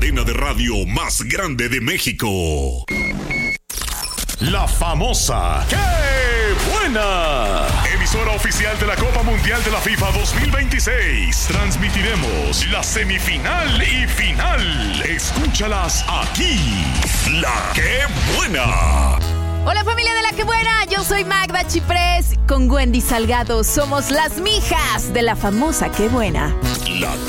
cadena de radio más grande de México. La famosa ¡Qué buena! Emisora oficial de la Copa Mundial de la FIFA 2026. Transmitiremos la semifinal y final. Escúchalas aquí. La ¡Qué buena! Hola familia de La Que Buena, yo soy Magda Chiprés con Wendy Salgado. Somos las mijas de la famosa Qué Buena. La